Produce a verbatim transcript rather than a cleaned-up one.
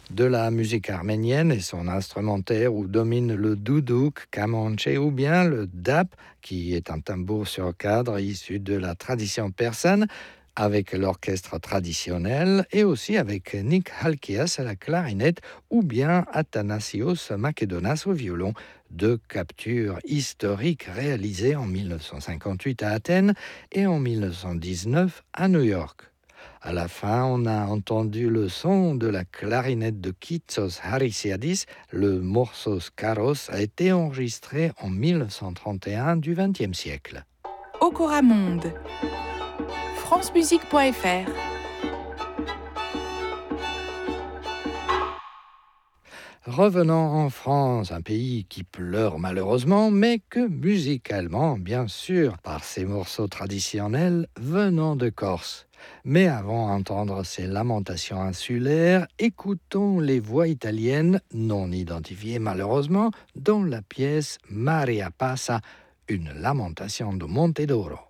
de la musique arménienne et son instrumentaire où domine le doudouk, kamanché ou bien le dap, qui est un tambour sur cadre issu de la tradition persane, avec l'orchestre traditionnel et aussi avec Nick Halkias à la clarinette ou bien Athanasios Makedonas au violon, deux captures historiques réalisées en mille neuf cent cinquante-huit à Athènes et en mille neuf cent dix-neuf à New York. À la fin, on a entendu le son de la clarinette de Kitsos Harisiadis. Le morceau Skaros a été enregistré en mille neuf cent trente et un du vingtième siècle. Okora Monde, francemusique point f r. Revenons en France, un pays qui pleure malheureusement, mais que musicalement, bien sûr, par ses morceaux traditionnels venant de Corse. Mais avant d'entendre ces lamentations insulaires, écoutons les voix italiennes, non identifiées malheureusement, dans la pièce Maria Passa, une lamentation de Montedoro.